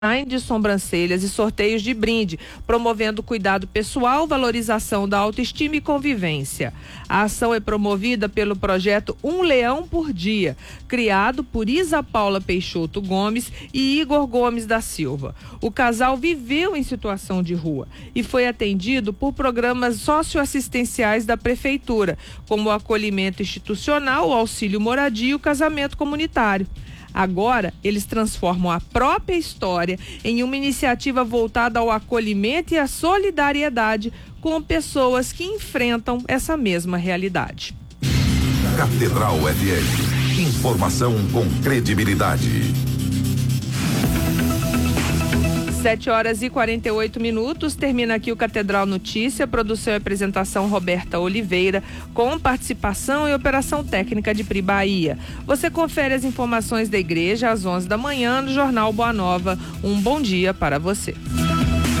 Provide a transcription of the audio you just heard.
de sobrancelhas e sorteios de brinde, promovendo cuidado pessoal, valorização da autoestima e convivência. A ação é promovida pelo projeto Um Leão por Dia, criado por Isa Paula Peixoto Gomes e Igor Gomes da Silva. O casal viveu em situação de rua e foi atendido por programas socioassistenciais da prefeitura, como o acolhimento institucional, o auxílio moradia e o casamento comunitário. Agora, eles transformam a própria história em uma iniciativa voltada ao acolhimento e à solidariedade com pessoas que enfrentam essa mesma realidade. Catedral FM. Informação com credibilidade. 7h48, termina aqui o Catedral Notícia, produção e apresentação Roberta Oliveira, com participação e operação técnica de Pri Bahia. Você confere as informações da igreja às 11 da manhã no Jornal Boa Nova. Um bom dia para você.